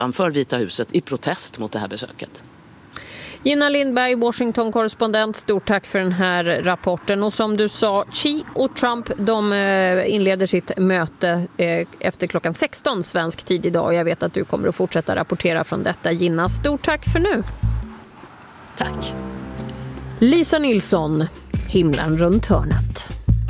utanför Vita huset i protest mot det här besöket. Gina Lindberg, Washington-korrespondent, stort tack för den här rapporten. Och som du sa, Xi och Trump, de inleder sitt möte efter klockan 16 svensk tid idag. Och jag vet att du kommer att fortsätta rapportera från detta, Gina. Stort tack för nu. Tack. Lisa Nilsson, Himlen runt hörnet.